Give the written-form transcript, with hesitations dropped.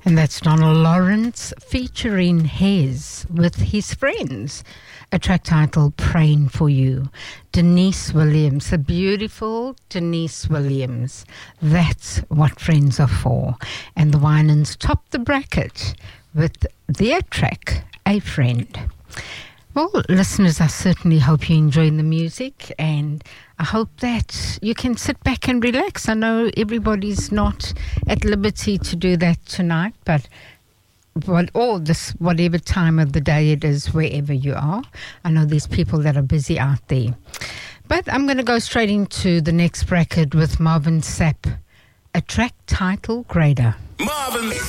And that's Donald Lawrence featuring Hez with his friends. A track titled Praying for You. Denise Williams, the beautiful Denise Williams. That's what friends are for. And the Winans topped the bracket with their track, A Friend. Well, listeners, I certainly hope you're enjoying the music, and I hope that you can sit back and relax. I know everybody's not at liberty to do that tonight, but whatever time of the day it is, wherever you are. I know there's people that are busy out there. But I'm going to go straight into the next bracket with Marvin Sapp, a track titled Greater. Marvin